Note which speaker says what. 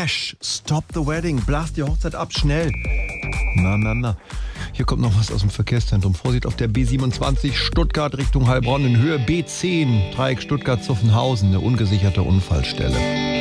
Speaker 1: Crash. Stop the wedding. Blast die Hochzeit ab. Schnell. Na. Hier kommt noch was aus dem Verkehrszentrum. Vorsicht auf der B27 Stuttgart Richtung Heilbronn in Höhe B10. Dreieck Stuttgart-Zuffenhausen. Eine ungesicherte Unfallstelle.